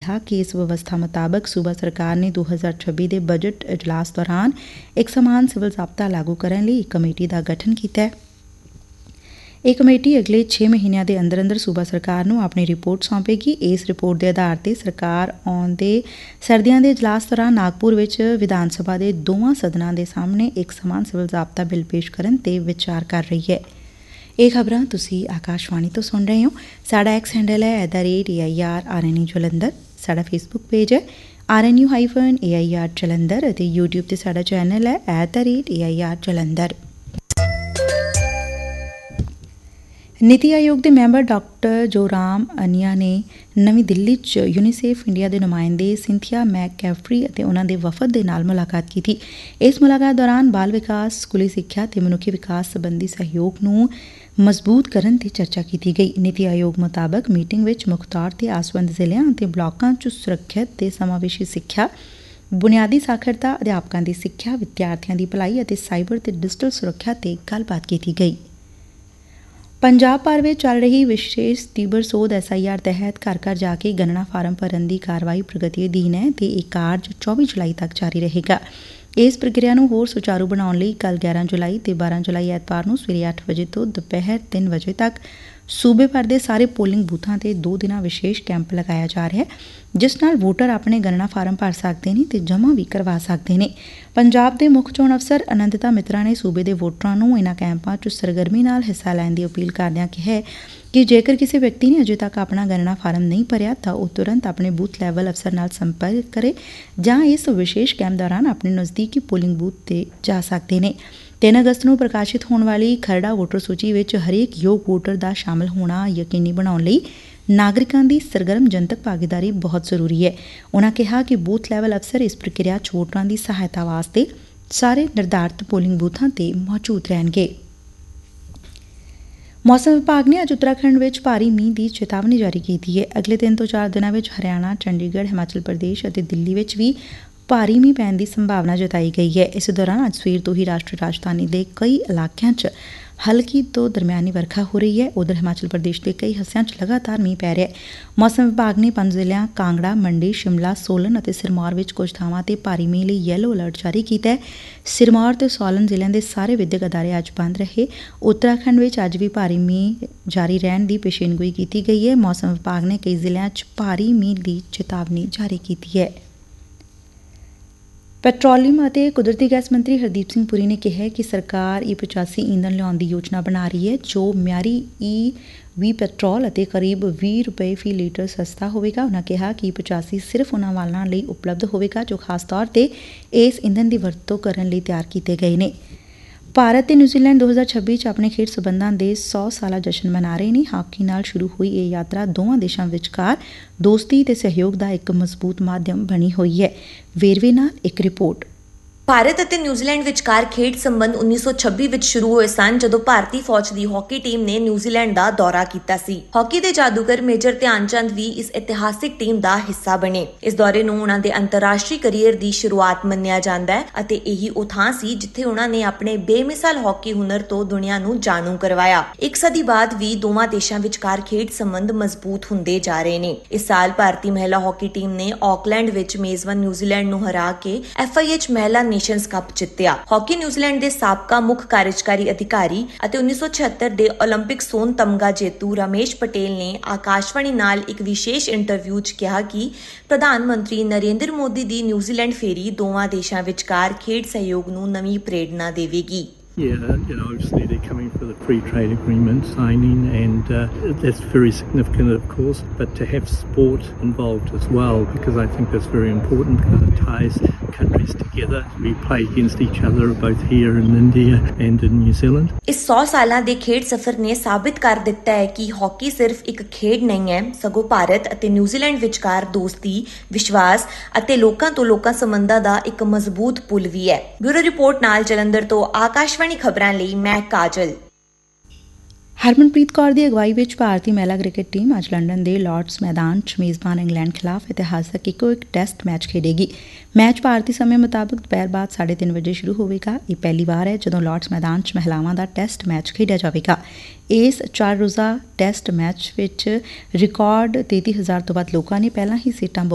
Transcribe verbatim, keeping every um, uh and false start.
कहा कि इस व्यवस्था मुताबिक सूबा सरकार ने दो हज़ार छब्बी के बजट इजलास दौरान एक समान सिविल ਜ਼ਾਬਤਾ लागू करने ਲਈ एक कमेटी का गठन किया है। ਇਹ ਕਮੇਟੀ ਅਗਲੇ ਛੇ ਮਹੀਨਿਆਂ ਦੇ ਅੰਦਰ ਅੰਦਰ ਸੂਬਾ ਸਰਕਾਰ ਨੂੰ ਆਪਣੀ ਰਿਪੋਰਟ ਸੌਂਪੇਗੀ। ਇਸ ਰਿਪੋਰਟ ਦੇ ਆਧਾਰ ਤੇ ਸਰਕਾਰ ਆਉਂਦੇ ਸਰਦੀਆਂ ਦੇ ਇਜਲਾਸ ਦੌਰਾਨ ਨਾਗਪੁਰ ਵਿੱਚ ਵਿਧਾਨ ਸਭਾ ਦੇ ਦੋਵਾਂ ਸਦਨਾਂ ਦੇ ਸਾਹਮਣੇ ਇੱਕ ਸਮਾਨ ਸਿਵਲ ਜ਼ਾਬਤਾ ਬਿੱਲ ਪੇਸ਼ ਕਰਨ ਤੇ ਵਿਚਾਰ ਕਰ ਰਹੀ ਹੈ। ਇਹ ਖਬਰਾਂ ਤੁਸੀਂ ਆਕਾਸ਼ਵਾਣੀ ਤੋਂ ਸੁਣ ਰਹੇ ਹੋ। ਸਾਡਾ ਐਕਸ ਹੈਂਡਲ ਹੈ at the rate A I R R N U Jalandhar. ਸਾਡਾ ਫੇਸਬੁੱਕ ਪੇਜ ਹੈ R N U hyphen A I R Jalandhar ਅਤੇ ਯੂਟਿਊਬ ਤੇ ਸਾਡਾ ਚੈਨਲ ਹੈ at the rate A I R Jalandhar. ਨੀਤੀ ਆਯੋਗ ਦੇ ਮੈਂਬਰ ਡਾਕਟਰ ਜੋਰਾਮ ਅਨੀਆ ਨੇ ਨਵੀਂ ਦਿੱਲੀ 'ਚ ਯੂਨੀਸੇਫ ਇੰਡੀਆ ਦੇ ਨੁਮਾਇੰਦੇ ਸਿੰਥੀਆ ਮੈਕ ਕੈਫਰੀ ਅਤੇ ਉਨ੍ਹਾਂ ਦੇ ਵਫਦ ਦੇ ਨਾਲ ਮੁਲਾਕਾਤ ਕੀਤੀ। ਇਸ ਮੁਲਾਕਾਤ ਦੌਰਾਨ ਬਾਲ ਵਿਕਾਸ, ਸਕੂਲੀ ਸਿੱਖਿਆ ਤੇ ਮਨੁੱਖੀ ਵਿਕਾਸ ਸੰਬੰਧੀ ਸਹਿਯੋਗ ਨੂੰ ਮਜ਼ਬੂਤ ਕਰਨ ਤੇ ਚਰਚਾ ਕੀਤੀ ਗਈ। ਨੀਤੀ ਆਯੋਗ ਮੁਤਾਬਕ ਮੀਟਿੰਗ ਵਿੱਚ ਮੁੱਖ ਤੌਰ ਤੇ ਆਸਵੰਦ ਜ਼ਿਲ੍ਹਿਆਂ ਅਤੇ ਬਲਾਕਾਂ 'ਚ ਸੁਰੱਖਿਅਤ ਤੇ ਸਮਾਵੇਸ਼ੀ ਸਿੱਖਿਆ, ਬੁਨਿਆਦੀ ਸਾਖਰਤਾ, ਅਧਿਆਪਕਾਂ ਦੀ ਸਿੱਖਿਆ, ਵਿਦਿਆਰਥੀਆਂ ਦੀ ਭਲਾਈ ਅਤੇ ਸਾਈਬਰ ਤੇ ਡਿਜੀਟਲ ਸੁਰੱਖਿਆ ਤੇ ਗੱਲਬਾਤ ਕੀਤੀ ਗਈ। ਪੰਜਾਬ ਭਰ ਵਿੱਚ ਚੱਲ ਰਹੀ ਵਿਸ਼ੇਸ਼ ਤੀਬਰ ਸੋਧ ਐਸ ਆਈ ਆਰ ਤਹਿਤ ਘਰ ਘਰ ਜਾ ਕੇ ਗਣਨਾ ਫਾਰਮ ਭਰਨ ਦੀ ਕਾਰਵਾਈ ਪ੍ਰਗਤੀ ਅਧੀਨ ਹੈ ਤੇ ਇਹ ਕਾਰਜ ਚੌਵੀ ਜੁਲਾਈ ਤੱਕ ਜਾਰੀ ਰਹੇਗਾ। ਇਸ ਪ੍ਰਕਿਰਿਆ ਨੂੰ ਹੋਰ ਸੁਚਾਰੂ ਬਣਾਉਣ ਲਈ ਕੱਲ੍ਹ ਗਿਆਰਾਂ ਜੁਲਾਈ ਤੇ ਬਾਰਾਂ ਜੁਲਾਈ ਐਤਵਾਰ ਨੂੰ ਸਵੇਰੇ ਅੱਠ ਵਜੇ ਤੋਂ ਦੁਪਹਿਰ ਤਿੰਨ ਵਜੇ ਤੱਕ ਸੂਬੇ ਭਰ ਦੇ ਸਾਰੇ ਪੋਲਿੰਗ ਬੂਥਾਂ ਤੇ ਦੋ ਦਿਨਾਂ ਵਿਸ਼ੇਸ਼ ਕੈਂਪ ਲਗਾਇਆ ਜਾ ਰਿਹਾ ਹੈ, ਜਿਸ ਨਾਲ ਵੋਟਰ ਆਪਣੇ ਗਣਨਾ ਫਾਰਮ ਭਰ ਸਕਦੇ ਨੇ ਤੇ ਜਮ੍ਹਾਂ ਵੀ ਕਰਵਾ ਸਕਦੇ ਨੇ। ਪੰਜਾਬ ਦੇ ਮੁੱਖ ਚੋਣ ਅਫਸਰ ਅਨੰਦਤਾ ਮਿਤਰਾ ਨੇ ਸੂਬੇ ਦੇ ਵੋਟਰਾਂ ਨੂੰ ਇਨ੍ਹਾਂ ਕੈਂਪਾਂ 'ਚ ਸਰਗਰਮੀ ਨਾਲ ਹਿੱਸਾ ਲੈਣ ਦੀ ਅਪੀਲ ਕਰਦਿਆਂ ਕਿਹਾ ਕਿ ਜੇਕਰ ਕਿਸੇ ਵਿਅਕਤੀ ਨੇ ਅਜੇ ਤੱਕ ਆਪਣਾ ਗਣਨਾ ਫਾਰਮ ਨਹੀਂ ਭਰਿਆ ਤਾਂ ਉਹ ਤੁਰੰਤ ਆਪਣੇ ਬੂਥ ਲੈਵਲ ਅਫਸਰ ਨਾਲ ਸੰਪਰਕ ਕਰੇ ਜਾਂ ਇਸ ਵਿਸ਼ੇਸ਼ ਕੈਂਪ ਦੌਰਾਨ ਆਪਣੇ ਨਜ਼ਦੀਕੀ ਪੋਲਿੰਗ ਬੂਥ ਤੇ ਜਾ ਸਕਦੇ ਨੇ। ਤਿੰਨ ਅਗਸਤ ਨੂੰ ਪ੍ਰਕਾਸ਼ਿਤ ਹੋਣ ਵਾਲੀ ਖਰੜਾ ਵੋਟਰ ਸੂਚੀ ਵਿੱਚ ਹਰੇਕ ਯੋਗ ਵੋਟਰ ਦਾ ਸ਼ਾਮਲ ਹੋਣਾ ਯਕੀਨੀ ਬਣਾਉਣ ਲਈ ਨਾਗਰਿਕਾਂ ਦੀ ਸਰਗਰਮ ਜਨਤਕ ਭਾਗੀਦਾਰੀ ਬਹੁਤ ਜ਼ਰੂਰੀ ਹੈ। ਉਨ੍ਹਾਂ ਕਿਹਾ ਕਿ ਬੂਥ ਲੈਵਲ ਅਫਸਰ ਇਸ ਪ੍ਰਕਿਰਿਆ 'ਚ ਵੋਟਰਾਂ ਦੀ ਸਹਾਇਤਾ ਵਾਸਤੇ ਸਾਰੇ ਨਿਰਧਾਰਤ ਪੋਲਿੰਗ ਬੂਥਾਂ ਤੇ ਮੌਜੂਦ ਰਹਿਣਗੇ। ਮੌਸਮ ਵਿਭਾਗ ਨੇ ਅੱਜ ਉੱਤਰਾਖੰਡ ਵਿੱਚ ਭਾਰੀ ਮੀਂਹ ਦੀ ਚੇਤਾਵਨੀ ਜਾਰੀ ਕੀਤੀ ਹੈ। ਅਗਲੇ ਤਿੰਨ ਤੋਂ ਚਾਰ ਦਿਨਾਂ ਵਿੱਚ ਹਰਿਆਣਾ, ਚੰਡੀਗੜ੍ਹ, ਹਿਮਾਚਲ ਪ੍ਰਦੇਸ਼ ਅਤੇ ਦਿੱਲੀ ਵਿੱਚ ਵੀ ਭਾਰੀ ਮੀਂਹ ਪੈਣ ਦੀ ਸੰਭਾਵਨਾ ਜਤਾਈ ਗਈ ਹੈ। ਇਸ ਦੌਰਾਨ ਅੱਜ ਸਵੇਰ ਤੋਂ ਹੀ ਰਾਸ਼ਟਰੀ ਰਾਜਧਾਨੀ ਦੇ ਕਈ ਇਲਾਕਿਆਂ 'ਚ ਹਲਕੀ ਤੋਂ ਦਰਮਿਆਨੀ ਵਰਖਾ ਹੋ ਰਹੀ ਹੈ। ਉਧਰ ਹਿਮਾਚਲ ਪ੍ਰਦੇਸ਼ ਦੇ ਕਈ ਹਿੱਸਿਆਂ 'ਚ ਲਗਾਤਾਰ ਮੀਂਹ ਪੈ ਰਿਹਾ ਹੈ। ਮੌਸਮ ਵਿਭਾਗ ਨੇ ਪੰਜ ਜ਼ਿਲ੍ਹਿਆਂ ਕਾਂਗੜਾ, ਮੰਡੀ, ਸ਼ਿਮਲਾ, ਸੋਲਨ ਅਤੇ ਸਿਰਮੌਰ ਵਿੱਚ ਕੁਝ ਥਾਵਾਂ ਤੇ ਭਾਰੀ ਮੀਂਹ ਲਈ ਯੈਲੋ ਅਲਰਟ ਜਾਰੀ ਕੀਤਾ ਹੈ। ਸਿਰਮੌਰ ਤੇ ਸੋਲਨ ਜ਼ਿਲ੍ਹਿਆਂ ਦੇ ਸਾਰੇ ਵਿਦਿਅਕ ਅਦਾਰੇ ਅੱਜ ਬੰਦ ਰਹੇ। ਉੱਤਰਾਖੰਡ ਵਿੱਚ ਅੱਜ ਵੀ ਭਾਰੀ ਮੀਂਹ ਜਾਰੀ ਰਹਿਣ ਦੀ ਪੇਸ਼ੀਨਗੋਈ ਕੀਤੀ ਗਈ ਹੈ। ਮੌਸਮ ਵਿਭਾਗ ਨੇ ਕਈ ਜ਼ਿਲ੍ਹਿਆਂ 'ਚ ਭਾਰੀ ਮੀਂਹ ਦੀ ਚੇਤਾਵਨੀ ਜਾਰੀ ਕੀਤੀ ਹੈ। ਪੈਟਰੋਲੀਅਮ ਅਤੇ ਕੁਦਰਤੀ ਗੈਸ ਮੰਤਰੀ ਹਰਦੀਪ ਸਿੰਘ ਪੁਰੀ ਨੇ ਕਿਹਾ ਕਿ ਸਰਕਾਰ ਈ ਪਚਾਸੀ ਈਂਧਨ ਲਿਆਉਣ ਦੀ ਯੋਜਨਾ ਬਣਾ ਰਹੀ ਹੈ, ਜੋ ਮਿਆਰੀ ਈ ਵੀ ਪੈਟਰੋਲ ਅਤੇ ਕਰੀਬ ਵੀਹ ਰੁਪਏ ਫੀ ਲੀਟਰ ਸਸਤਾ ਹੋਵੇਗਾ। ਉਨ੍ਹਾਂ ਕਿਹਾ ਕਿ ਈ ਪਚਾਸੀ ਸਿਰਫ ਉਨ੍ਹਾਂ ਵਾਹਨਾਂ ਲਈ ਉਪਲਬਧ ਹੋਵੇਗਾ ਜੋ ਖਾਸ ਤੌਰ ਤੇ ਇਸ ਈਂਧਨ ਦੀ ਵਰਤੋਂ ਕਰਨ ਲਈ ਤਿਆਰ ਕੀਤੇ ਗਏ ਨੇ। ਭਾਰਤ ਤੇ ਨਿਊਜ਼ੀਲੈਂਡ ਦੋ ਹਜ਼ਾਰ ਛੱਬੀ 'ਚ ਆਪਣੇ ਖੇਡ ਸਬੰਧਾਂ ਦੇ ਸੌ ਸਾਲਾ ਜਸ਼ਨ ਮਨਾ ਰਹੇ ਨੇ। ਹਾਕੀ ਨਾਲ ਸ਼ੁਰੂ ਹੋਈ ਇਹ ਯਾਤਰਾ ਦੋਵਾਂ ਦੇਸ਼ਾਂ ਵਿਚਕਾਰ ਦੋਸਤੀ ਤੇ ਸਹਿਯੋਗ ਦਾ ਇੱਕ ਮਜ਼ਬੂਤ ਮਾਧਿਅਮ ਬਣੀ ਹੋਈ ਹੈ। ਵੇਰਵੇ ਨਾਲ ਇੱਕ ਰਿਪੋਰਟ। ਭਾਰਤ ਅਤੇ ਨਿਊਜ਼ੀਲੈਂਡ ਵਿਚਕਾਰ ਖੇਡ ਸੰਬੰਧ ਉੱਨੀ ਸੌ ਛੱਬੀ ਵਿੱਚ ਸ਼ੁਰੂ ਹੋਏ ਸਨ, ਜਦੋਂ ਭਾਰਤੀ ਫੌਜ ਦੀ ਹਾਕੀ ਟੀਮ ਨੇ ਨਿਊਜ਼ੀਲੈਂਡ ਦਾ ਦੌਰਾ ਕੀਤਾ ਸੀ। ਹਾਕੀ ਦੇ ਜਾਦੂਗਰ ਮੇਜਰ ਧਿਆਨ ਚੰਦ ਵੀ ਇਸ ਇਤਿਹਾਸਿਕ ਟੀਮ ਦਾ ਹਿੱਸਾ ਬਣੇ। ਇਸ ਦੌਰੇ ਨੂੰ ਉਹਨਾਂ ਦੇ ਅੰਤਰਰਾਸ਼ਟਰੀ ਕਰੀਅਰ ਦੀ ਸ਼ੁਰੂਆਤ ਮੰਨਿਆ ਜਾਂਦਾ ਹੈ ਅਤੇ ਇਹੀ ਉਹ ਥਾਂ ਸੀ ਜਿੱਥੇ ਉਹਨਾਂ ਨੇ ਆਪਣੇ ਬੇਮਿਸਾਲ ਹਾਕੀ ਹੁਨਰ ਤੋਂ ਦੁਨੀਆ ਨੂੰ ਜਾਣੂ ਕਰਵਾਇਆ। ਇੱਕ ਸਦੀ ਬਾਅਦ ਵੀ ਦੋਵਾਂ ਦੇਸ਼ਾਂ ਵਿਚਕਾਰ ਖੇਡ ਸੰਬੰਧ ਮਜ਼ਬੂਤ ਹੁੰਦੇ ਜਾ ਰਹੇ ਨੇ। ਇਸ ਸਾਲ ਭਾਰਤੀ ਮਹਿਲਾ ਹਾਕੀ ਟੀਮ ਨੇ ਆਕਲੈਂਡ ਵਿੱਚ ਮੇਜ਼ਬਾਨ ਨਿਊਜ਼ੀਲੈਂਡ ਨੂੰ ਹਰਾ ਕੇ ਐਫ ਆਈ ਐਚ ਮਹਿਲਾ ਨੇਸ਼ਨਜ਼ ਕੱਪ ਜਿੱਤਿਆ। ਹਾਕੀ ਨਿਊਜ਼ੀਲੈਂਡ ਦੇ ਸਾਬਕਾ ਮੁੱਖ ਕਾਰਜਕਾਰੀ ਅਧਿਕਾਰੀ ਅਤੇ ਉੱਨੀ ਸੌ ਛਿਅੱਤਰ ਦੇ ਓਲੰਪਿਕ ਸੋਨ ਤਮਗਾ ਜੇਤੂ ਰਮੇਸ਼ ਪਟੇਲ ਨੇ ਆਕਾਸ਼ਵਾਣੀ ਨਾਲ ਇੱਕ ਵਿਸ਼ੇਸ਼ ਇੰਟਰਵਿਊ 'ਚ ਕਿਹਾ ਕਿ ਪ੍ਰਧਾਨ ਮੰਤਰੀ ਨਰਿੰਦਰ ਮੋਦੀ ਦੀ ਨਿਊਜ਼ੀਲੈਂਡ ਫੇਰੀ ਦੋਵਾਂ ਦੇਸ਼ਾਂ ਵਿਚਕਾਰ ਖੇਡ ਸਹਿਯੋਗ ਨੂੰ ਨਵੀਂ ਪ੍ਰੇਰਣਾ ਦੇਵੇਗੀ। Yeah, you know, obviously they're coming for the free trade agreement signing, and uh, that's very significant, of course, but to have sport involved as well, because I think that's very important, because it ties countries together. We play against each other both here in India and in New Zealand. ਇਸ ਸੌ ਸਾਲਾਂ ਦੇ ਖੇਡ ਸਫ਼ਰ ਨੇ ਸਾਬਿਤ ਕਰ ਦਿੱਤਾ ਹੈ ਕਿ ਹਾਕੀ ਸਿਰਫ ਇੱਕ ਖੇਡ ਨਹੀਂ ਹੈ, ਸਗੋਂ ਭਾਰਤ ਅਤੇ ਨਿਊਜ਼ੀਲੈਂਡ ਵਿਚਕਾਰ ਦੋਸਤੀ, ਵਿਸ਼ਵਾਸ ਅਤੇ ਲੋਕਾਂ ਤੋਂ ਲੋਕਾਂ ਸੰਬੰਧਾਂ ਦਾ ਇੱਕ ਮਜ਼ਬੂਤ ਪੁਲ ਵੀ ਹੈ। ਬਿਊਰੋ ਰਿਪੋਰਟ ਨਾਲ ਜਲੰਧਰ ਤੋਂ ਆਕਾਸ਼ਵਾਣੀ ਖਬਰਾਂ ਲਈ ਮੈਂ ਕਾਜਲ। ਹਰਮਨਪ੍ਰੀਤ ਕੌਰ ਦੀ ਅਗਵਾਈ ਵਿੱਚ ਭਾਰਤੀ ਮਹਿਲਾ ਕ੍ਰਿਕਟ ਟੀਮ ਅੱਜ ਲੰਡਨ ਦੇ ਲਾਰਡਸ ਮੈਦਾਨ 'ਚ ਮੇਜ਼ਬਾਨ ਇੰਗਲੈਂਡ ਖਿਲਾਫ ਇਤਿਹਾਸਕ ਇੱਕੋ ਇੱਕ ਟੈਸਟ ਮੈਚ ਖੇਡੇਗੀ। ਮੈਚ ਭਾਰਤੀ ਸਮੇਂ ਮੁਤਾਬਕ ਦੁਪਹਿਰ ਬਾਅਦ ਸਾਢੇ ਤਿੰਨ ਵਜੇ ਸ਼ੁਰੂ ਹੋਵੇਗਾ। ਇਹ ਪਹਿਲੀ ਵਾਰ ਹੈ ਜਦੋਂ ਲਾਰਡਸ ਮੈਦਾਨ 'ਚ ਮਹਿਲਾਵਾਂ ਦਾ ਟੈਸਟ ਮੈਚ ਖੇਡਿਆ ਜਾਵੇਗਾ। ਇਸ ਚਾਰ ਰੋਜ਼ਾ ਟੈਸਟ ਮੈਚ ਵਿੱਚ ਰਿਕਾਰਡ ਤੇਤੀ ਹਜ਼ਾਰ ਤੋਂ ਵੱਧ ਲੋਕਾਂ ਨੇ ਪਹਿਲਾਂ ਹੀ ਸੀਟਾਂ